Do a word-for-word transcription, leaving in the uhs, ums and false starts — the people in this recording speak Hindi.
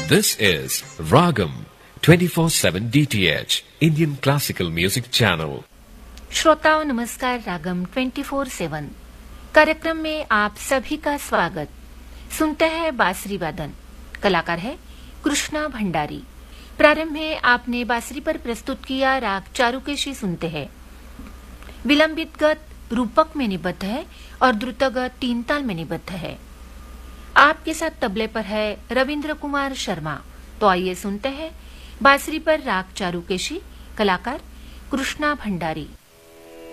This is Ragam twenty-four seven D T H Indian Classical Music Channel. श्रोताओं नमस्कार। रागम चौबीस सात कार्यक्रम में आप सभी का स्वागत। सुनते हैं बांसुरी वादन, कलाकार है कृष्णा भंडारी। प्रारंभ में आपने बांसुरी पर प्रस्तुत किया राग चारुकेशी सुनते हैं। विलंबित गत रूपक में निबद्ध है और द्रुतगत तीन ताल में निबद्ध है। आपके साथ तबले पर है रविंद्र कुमार शर्मा। तो आइए सुनते हैं बांसुरी पर राग चारुकेशी, कलाकार कृष्णा भंडारी।